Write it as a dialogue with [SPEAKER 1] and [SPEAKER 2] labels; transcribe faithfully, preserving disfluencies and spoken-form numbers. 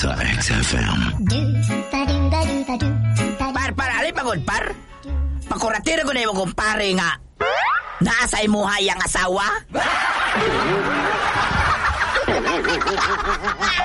[SPEAKER 1] sa X F M.
[SPEAKER 2] Par, par, alay pagod, par? Pakuratira ko na yung kumpare nga. Naasa imuhay ang asawa?